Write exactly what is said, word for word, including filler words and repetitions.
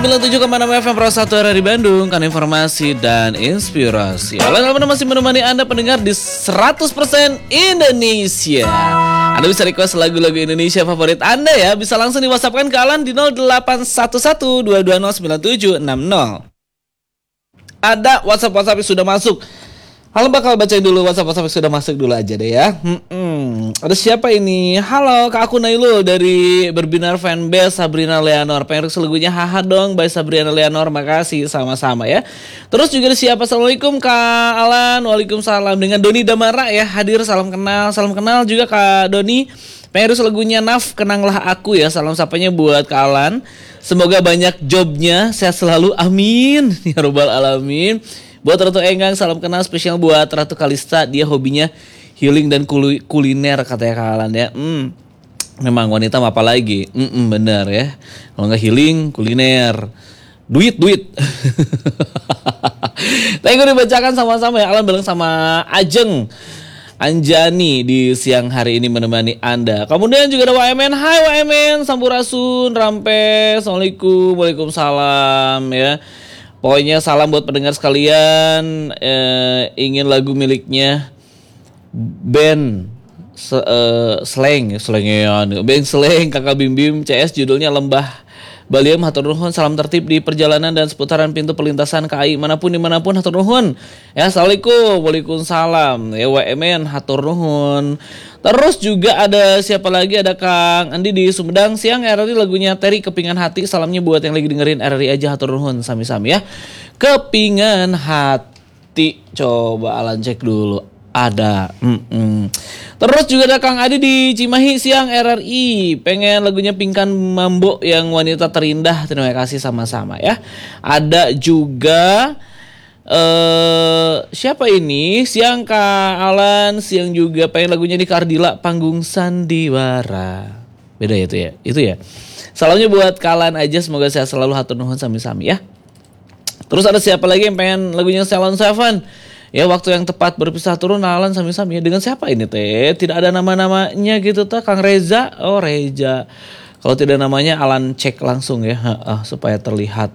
sembilan puluh tujuh koma enam F M Pro satu R R I Bandung, kan informasi dan inspirasi. Alan-alan masih menemani Anda pendengar di seratus persen Indonesia. Anda bisa request lagu-lagu Indonesia favorit Anda ya. Bisa langsung di WhatsApp-kan ke Alan di nol delapan satu satu dua dua nol sembilan tujuh enam nol. Ada WhatsApp-WhatsApp yang sudah masuk. Halo, bakal bacain dulu WhatsApp-WhatsApp yang sudah masuk dulu aja deh ya. Hmm-mm. Ada siapa ini? Halo, Kak aku Nailul dari Berbinar Fanbase Sabrina Leonor. Pengen request lagunya Haha dong by Sabrina Leonor. Makasih, sama-sama ya. Terus juga ada siapa? Assalamualaikum Kak Alan. Waalaikumsalam. Dengan Doni Damara ya hadir. Salam kenal. Salam kenal juga Kak Doni. Pengen request lagunya Naf Kenanglah Aku ya. Salam sapanya buat Kak Alan. Semoga banyak jobnya, sehat selalu, amin ya robbal alamin. Buat Ratu Enggang, salam kenal spesial buat Ratu Kalista. Dia hobinya healing dan kuliner katanya Kak Alan ya. Hmm, memang wanita apa lagi? Hmm, bener ya. Kalau nggak healing, kuliner, duit duit. Thank you dibacakan sama-sama ya. Alan bareng sama Ajeng Anjani di siang hari ini menemani Anda. Kemudian juga ada W M N. Hai W M N, Sampurasun, Rampes, Assalamualaikum, Waalaikumsalam ya. Pokoknya salam buat pendengar sekalian. eh, Ingin lagu miliknya band se, eh, Slang Slangean Band Slang Kakak Bim Bim C S, judulnya Lembah Baliem. Hatur nuhun, salam tertib di perjalanan dan seputaran pintu perlintasan K A I manapun dimanapun. Hatur nuhun ya. Assalamualaikum, waalaikumsalam ya W M N. Hatur nuhun. Terus juga ada siapa lagi? Ada Kang Andi di Sumedang. Siang R R I lagunya Terry Kepingan Hati. Salamnya buat yang lagi dengerin R R I aja. Hatur nuhun sami-sami ya. Kepingan Hati, coba Alan cek dulu. Ada. Mm-mm. Terus juga ada Kang Adi di Cimahi. Siang R R I pengen lagunya Pingkan Mambo yang Wanita Terindah. Terima kasih sama-sama ya. Ada juga uh, siapa ini? Siang Kak Alan. Siang juga pengen lagunya di Kardila Panggung Sandiwara. Beda ya itu ya. Itu ya. Salamnya buat Kak Alan aja. Semoga sehat selalu. Hatur nuhun sami-sami ya. Terus ada siapa lagi yang pengen lagunya Salon Seven? Ya, waktu yang tepat berpisah turun Alan sami-sami ya. Dengan siapa ini teh? Tidak ada nama-namanya gitu teh. Kang Reza. Oh Reza. Kalau tidak namanya Alan cek langsung ya, uh, supaya terlihat